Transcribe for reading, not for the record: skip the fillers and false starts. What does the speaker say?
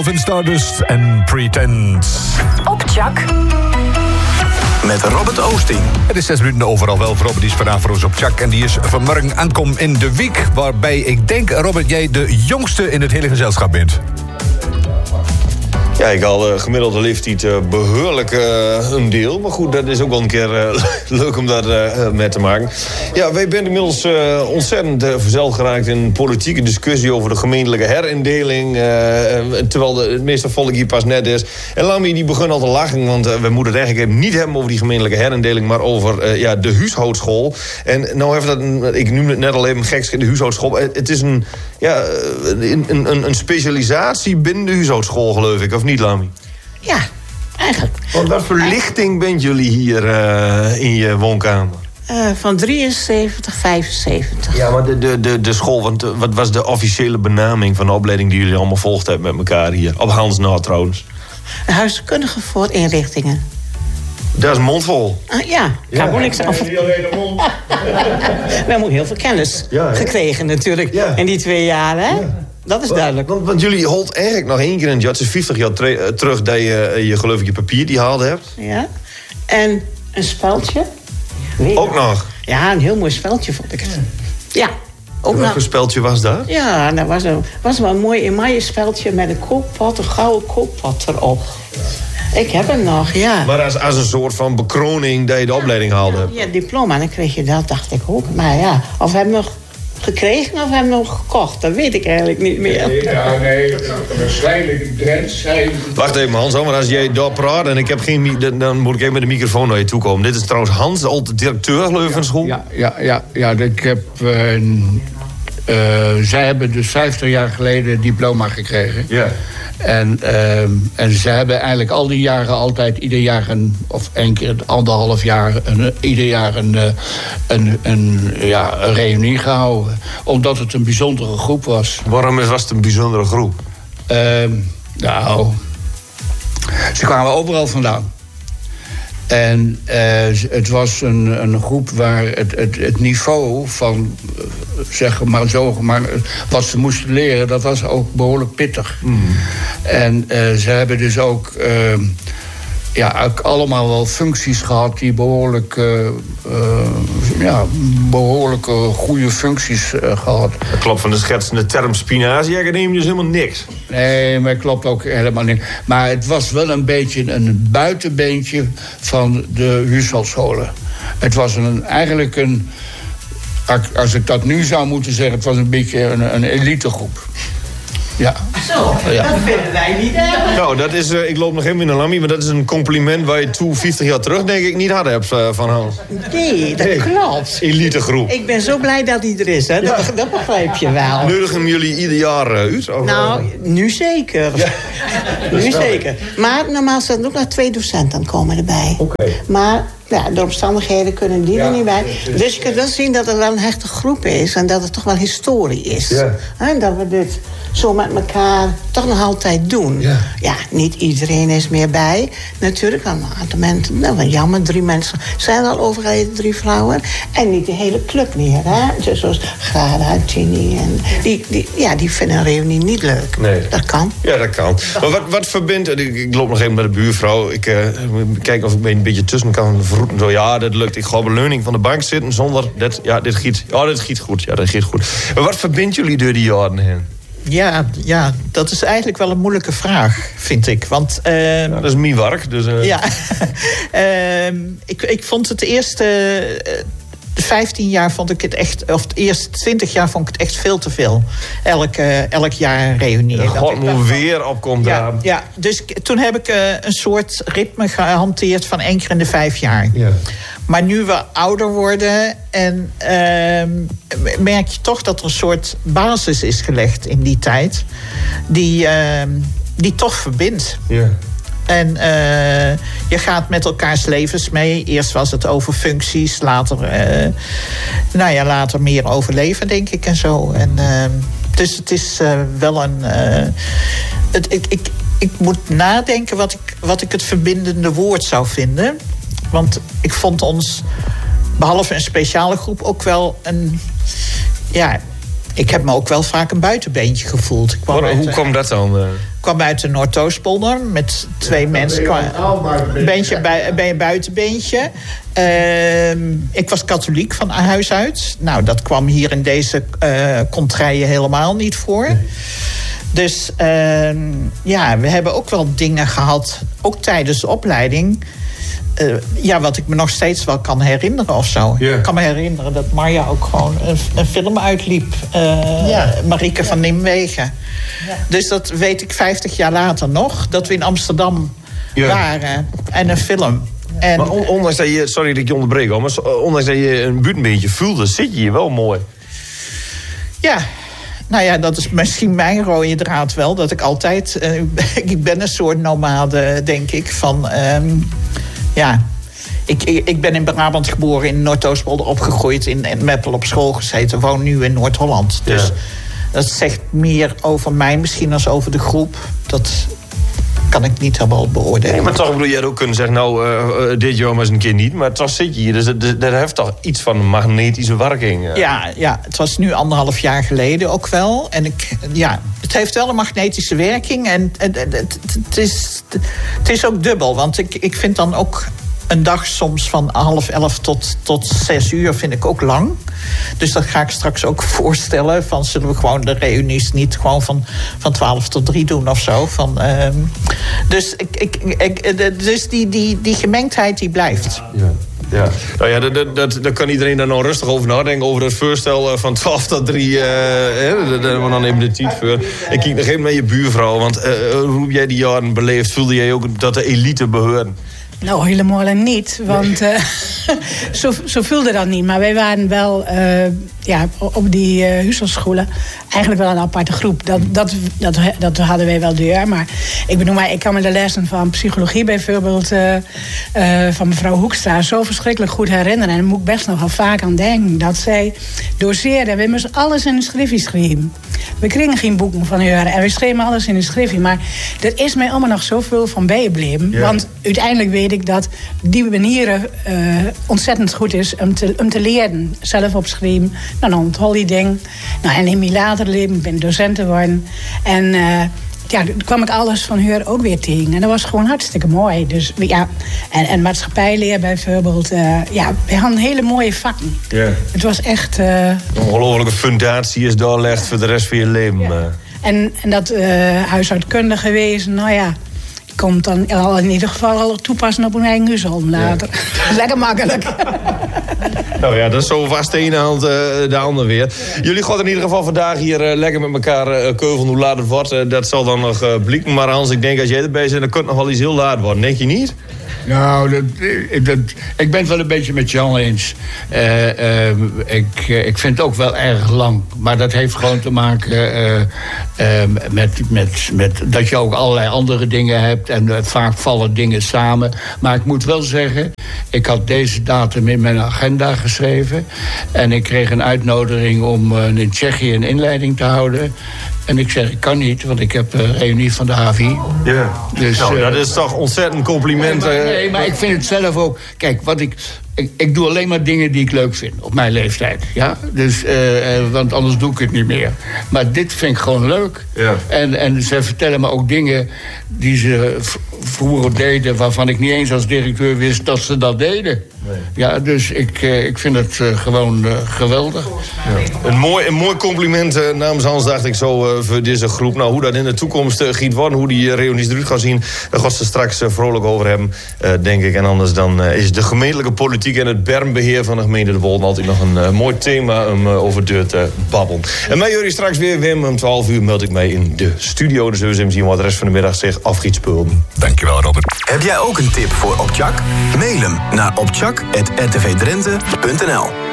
Alvin Stardust en Pretend. Op Chak. Met Robert Oosting. Het is 6 minuten overal wel voor Robert, die is vanavond op Chak. En die is vanmorgen aankom in de week. Waarbij ik denk, Robert, jij de jongste in het hele gezelschap bent. Ja, ik al gemiddelde leeftijd behoorlijk een deel. Maar goed, dat is ook wel een keer leuk om daar mee te maken. Ja, wij zijn inmiddels ontzettend verzeld geraakt in een politieke discussie over de gemeentelijke herindeling. Terwijl het meeste volk hier pas net is. En Lammy die begon al te lachen, want we moeten het eigenlijk niet hebben over die gemeentelijke herindeling, maar over de huishoudschool. En nou heeft dat, ik noemde het net al even geks, de huishoudschool. Het is een specialisatie binnen de huishoudschool, geloof ik. Of niet, Lammy? Ja, eigenlijk. Want wat voor lichting bent jullie hier in je woonkamer? Van 73, 75. Ja, maar de school, want wat was de officiële benaming van de opleiding die jullie allemaal volgd hebben met elkaar hier? Op Hans Noord trouwens. Huiskundige voor inrichtingen. Dat is mondvol. Ja, daar moet ik zelf. We hebben ook heel veel kennis gekregen natuurlijk in die 2 jaar, hè? Ja. Dat is duidelijk. Want jullie holdt eigenlijk nog 1 keer in het jaar, het is 50 jaar terug dat je geloof ik je papier die haalde hebt. Ja. En een speldje. Ook nog? Ja, een heel mooi speldje vond ik het. Ja. Wat voor speldje was dat? Ja, dat was wel een mooi emaille speldje met een kookpot, een gouden kookpot erop. Ik heb hem nog, ja. Maar als een soort van bekroning dat je de opleiding haalde? Ja, diploma, dan kreeg je dat, dacht ik ook. Maar ja, of we hem nog gekregen of hem nog gekocht, dat weet ik eigenlijk niet meer. Nee, waarschijnlijk Drents zijn. Wacht even, Hans, maar als jij daar praat en ik heb geen, dan moet ik even met de microfoon naar je toe komen. Dit is trouwens Hans, de oude directeur Leuvenschool. Ja, ik heb. Zij hebben dus 50 jaar geleden een diploma gekregen. Ja. En ze hebben eigenlijk al die jaren altijd ieder jaar of 1 keer 1,5 jaar ieder jaar een reunie gehouden. Omdat het een bijzondere groep was. Waarom was het een bijzondere groep? Ze kwamen overal vandaan. En het was een groep waar het niveau van, wat ze moesten leren, dat was ook behoorlijk pittig. En ze hebben dus ook allemaal wel functies gehad die behoorlijk goede functies gehad. Dat klopt van de schetsende term spinazie-academie dus helemaal niks. Nee, maar het klopt ook helemaal niet. Maar het was wel een beetje een buitenbeentje van de huishoudscholen. Het was eigenlijk een, als ik dat nu zou moeten zeggen, het was een beetje een elitegroep. Ja. Zo, dat vinden wij niet erg. Nou, dat is, ik loop nog even in de Lammy, maar dat is een compliment waar je 50 jaar terug denk ik niet had hebt van Hans. Nee, dat klopt. Elitegroep. Ik ben zo blij dat hij er is, hè. Dat begrijp je wel. Nodigen jullie ieder jaar uit? Nou, nu zeker. Ja. Nu zeker. Maar normaal zijn er ook nog 2 docenten komen erbij. Oké. Maar ja, de omstandigheden kunnen die er niet bij. Dus je kunt wel zien dat er wel een hechte groep is. En dat het toch wel historie is. Ja. En dat we dit zo met elkaar toch nog altijd doen. Ja, niet iedereen is meer bij. Natuurlijk, een aantal mensen, nou, jammer, 3 mensen zijn al overleden, 3 vrouwen. En niet de hele club meer, hè. Dus zoals Grada, Ginny en die vinden een reunie niet leuk. Nee. Dat kan. Ja, dat kan. Maar wat verbindt, ik loop nog even met de buurvrouw. Ik kijk of ik me een beetje tussen kan verroeten. Zo, ja, dat lukt. Ik ga op een leuning van de bank zitten zonder, dit giet. Ja, dit giet goed. Ja, dat giet goed. Maar wat verbindt jullie door die jaren heen? Ja, dat is eigenlijk wel een moeilijke vraag, vind ik. Want, dat is mijn werk. Dus, Ja, ik vond het eerste 15 jaar vond ik het echt, of de eerste 20 jaar vond ik het echt veel te veel. Elk jaar een reunie. God moet weer opkomt. Ja, dus toen heb ik een soort ritme gehanteerd van 1 keer in de 5 jaar. Ja. Maar nu we ouder worden en merk je toch dat er een soort basis is gelegd in die tijd die toch verbindt. Ja. En je gaat met elkaars levens mee. Eerst was het over functies, later meer over leven, denk ik, en zo. En, dus het is wel een... Ik moet nadenken wat ik het verbindende woord zou vinden. Want ik vond ons, behalve een speciale groep, ook wel een... Ja, ik heb me ook wel vaak een buitenbeentje gevoeld. Hoe kwam dat dan? Ik kwam uit de Noordoostpolder met 2 mensen. Een buitenbeentje. Ik was katholiek van huis uit. Nou, dat kwam hier in deze contraien helemaal niet voor. Nee. Dus we hebben ook wel dingen gehad, ook tijdens de opleiding. Wat ik me nog steeds wel kan herinneren of zo. Yeah. Ik kan me herinneren dat Marja ook gewoon een film uitliep. Marieke van Nimwegen. Ja. Dus dat weet ik 50 jaar later nog. Dat we in Amsterdam waren. En een film. En, maar ondanks dat je, sorry dat ik je onderbreek, maar ondanks dat je een buitenbeentje voelde, zit je hier wel mooi. Ja. Nou ja, dat is misschien mijn rode draad wel. Dat ik altijd... ik ben een soort nomade, denk ik. Van... Ik ben in Brabant geboren, in Noordoostpolder opgegroeid... in Meppel op school gezeten, woon nu in Noord-Holland. Dus dat zegt meer over mij misschien als over de groep. Dat kan ik niet helemaal beoordelen. Nee, maar toch bedoel je ook kunnen zeggen... dit jaar maar eens een keer niet, maar toch zit je hier. Dus dat heeft toch iets van een magnetische werking. Ja, het was nu 1,5 jaar geleden ook wel. En het heeft wel een magnetische werking. En het is ook dubbel, want ik vind dan ook... een dag soms van 10:30 tot 6 uur vind ik ook lang. Dus dat ga ik straks ook voorstellen. Van zullen we gewoon de reunies niet gewoon van 12 tot 3 doen of zo. Dus die gemengdheid die blijft. Ja. Nou ja, daar kan iedereen daar nou rustig over nadenken. Over het voorstel van 12 tot 3. Daar hebben we dan even de tijd voor. Ik kijk nog even naar je buurvrouw. Want hoe jij die jaren beleeft, voelde jij ook dat de elite behoorden? Nou, helemaal niet, want zo voelde dat niet. Maar wij waren wel op die huishoudscholen eigenlijk wel een aparte groep. Dat hadden wij wel door. Maar ik kan me de lessen van psychologie bijvoorbeeld... van mevrouw Hoekstra zo verschrikkelijk goed herinneren. En daar moet ik best nog wel vaak aan denken. Dat zij doseerde. We moesten alles in een schriftje schrijven. We kregen geen boeken van haar. En we schreven alles in een schriftje. Maar er is mij allemaal nog zoveel van bijgebleven. Ja. Want uiteindelijk weet ik dat die manieren ontzettend goed is om te leren. Zelf opschrijven. Nou, dan onthoud die ding. Nou, en in mijn later leven ben ik docent geworden. En toen kwam ik alles van haar ook weer tegen. En dat was gewoon hartstikke mooi. Dus en maatschappijleer bijvoorbeeld. We hadden hele mooie vakken. Yeah. Het was echt... Een ongelofelijke fundatie is doorgelegd voor de rest van je leven. Ja. En dat huishoudkundige wezen, nou ja... komt dan in ieder geval al toepassen op een eigen huishouden later. Ja. Lekker makkelijk. Nou ja, dat is zo vast de ene hand de andere weer. Jullie gaan in ieder geval vandaag hier lekker met elkaar keuvelen hoe laat het wordt. Dat zal dan nog blikken. Maar Hans, ik denk als jij erbij bent, dan kan het nog wel iets heel laat worden. Denk je niet? Nou, ik ben het wel een beetje met Jan eens. Ik vind het ook wel erg lang. Maar dat heeft gewoon te maken met dat je ook allerlei andere dingen hebt. En vaak vallen dingen samen. Maar ik moet wel zeggen, ik had deze datum in mijn agenda geschreven. En ik kreeg een uitnodiging om in Tsjechië een inleiding te houden. En ik zeg, ik kan niet, want ik heb een reunie van de HVI. Ja, dus, dat is toch ontzettend compliment. Nee, maar ik vind het zelf ook... Kijk, ik doe alleen maar dingen die ik leuk vind, op mijn leeftijd. Ja? Dus, want anders doe ik het niet meer. Maar dit vind ik gewoon leuk. Ja. En ze vertellen me ook dingen die ze vroeger deden... waarvan ik niet eens als directeur wist dat ze dat deden. Nee. Ja, dus ik vind het gewoon geweldig. Ja. Een mooi compliment namens Hans, dacht ik zo, voor deze groep. Nou, hoe dat in de toekomst giet worden, hoe die reunies eruit gaan zien... daar gaan ze straks vrolijk over hebben, denk ik. En anders dan is de gemeentelijke politiek en het bermbeheer van de gemeente De Wolden altijd nog een mooi thema om over deur te babbelen. En mij jullie straks weer, Wim, om 12 uur meld ik mij in de studio. Dus we zullen zien wat de rest van de middag zich af gaat spullen. Dankjewel, Robert. Heb jij ook een tip voor Opchak? Mail hem naar opchak@rtvdrenthe.nl.